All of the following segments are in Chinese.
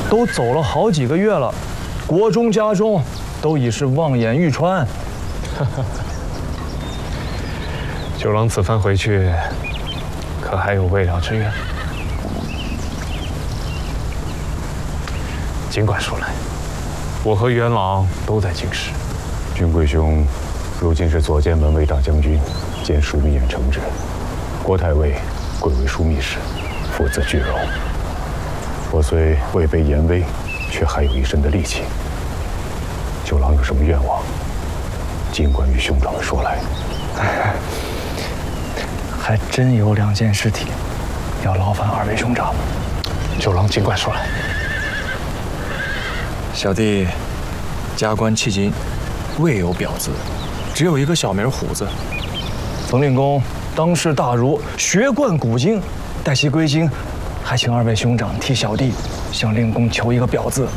都走了好几个月了，国中家中都已是望眼欲穿。 九郎此番回去，可还有未了之愿？尽管说来，我和元朗都在京师。 君贵兄，如今是左监门卫大将军，兼枢密院承旨。郭太尉贵为枢密使，负责巨柔。我虽位卑言微，却还有一身的力气。九郎有什么愿望，尽管与兄长们说来。 还真有2件事体，要劳烦2位兄长。 九郎尽管说来。 小弟加官迄今，未有表字，只有一个小名虎子。冯令公当世大儒，学贯古今，待其归京，还请2位兄长替小弟向令公求一个表字。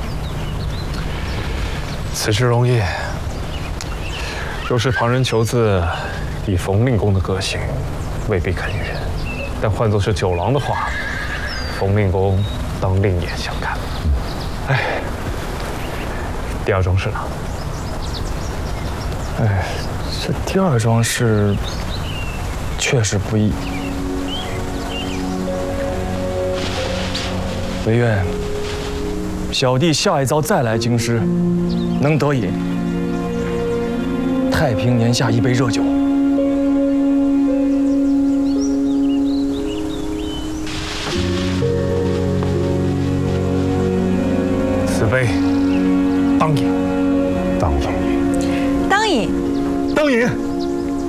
此事容易。若是旁人求字，以冯令公的个性，未必肯允；但换作是九郎的话，冯令公当另眼相看。哎，第2桩事呢？ 哎，这第2桩事确实不易。惟愿小弟下一遭再来京师，能得饮太平年下一杯热酒。